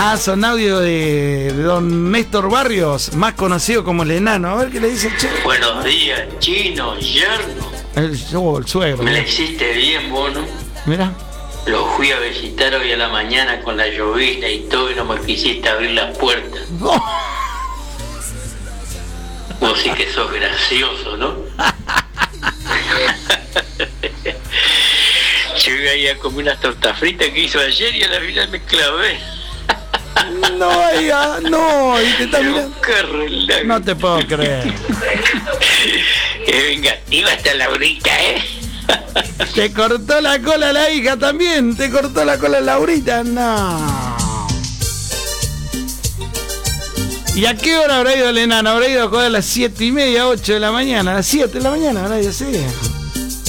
Ah, son audio de don Néstor Barrios, más conocido como el enano. A ver qué le dice el che. Buenos días, chino, yerno. El suegro. Me la hiciste bien, vos, ¿no? Mirá. Lo fui a visitar hoy a la mañana con la llovizna y todo y no me quisiste abrir las puertas. Oh. Vos sí que sos gracioso, ¿no? Yo iba a ir a comer unas tortas fritas que hizo ayer y a la final me clavé. No, oiga, no, y te está Pero mirando. qué relajo. No te puedo creer. Es vengativa esta Laurita, ¿eh? Te cortó la cola la hija también. Te cortó la cola Laurita. No. ¿Y a qué hora habrá ido el enano? Habrá ido a las 7:30, 8 de la mañana. A las 7 de la mañana habrá ido, sí.